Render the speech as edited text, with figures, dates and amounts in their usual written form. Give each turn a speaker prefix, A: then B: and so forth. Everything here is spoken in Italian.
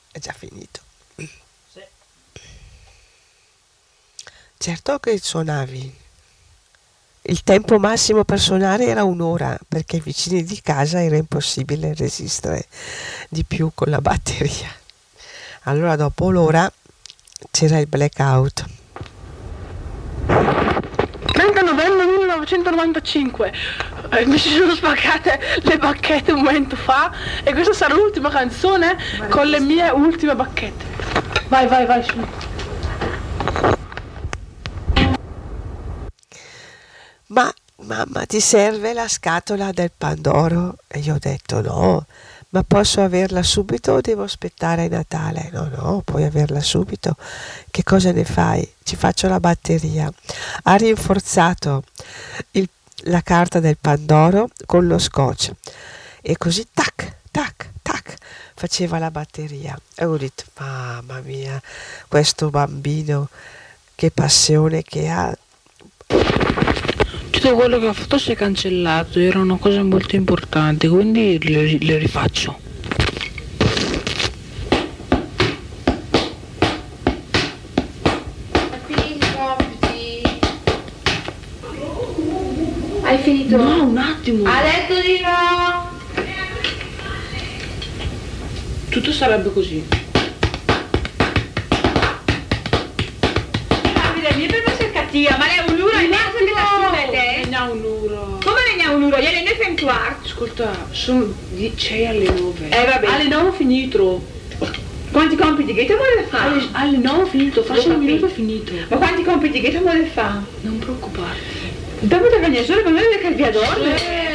A: È già finito.
B: Sì.
A: Certo che suonavi. Il tempo massimo per suonare era un'ora, perché ai vicini di casa era impossibile resistere di più con la batteria. Allora dopo l'ora c'era il blackout.
B: 30 novembre 1995, mi si sono spaccate le bacchette un momento fa e questa sarà l'ultima canzone con le mie ultime bacchette. Vai su.
A: Ma mamma, ti serve la scatola del Pandoro? E io ho detto no, ma posso averla subito o devo aspettare a Natale? No, puoi averla subito. Che cosa ne fai? Ci faccio la batteria. Ha rinforzato la carta del Pandoro con lo scotch e così tac, tac, tac faceva la batteria. E ho detto, mamma mia, questo bambino, che passione che ha.
B: Tutto quello che ho fatto si è cancellato, erano cose molto importanti, quindi le rifaccio.
C: Hai finito?
B: No, un attimo.
C: Ha detto di no!
B: Tutto sarebbe così.
C: Davide, mi per essere cattiva, ma lei è un'ora e mezzo che la scrivete?
B: Ne ha un'ora.
C: Come ne ha un'ora? Gliene ne fai un quarto?
B: Ascolta, sono 6 alle 9.
C: Vabbè.
B: Alle 9 ho finito.
C: Quanti compiti che te vuole fare?
B: Alle 9 ho finito, fra 6 minuti ho finito.
C: Ma quanti compiti che te vuole fare?
B: Non preoccuparti.
C: Dopo te viene solo con noi che il via dorme?